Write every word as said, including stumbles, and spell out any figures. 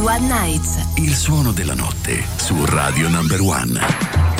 Number One Nights. Il suono della notte su Radio Number One.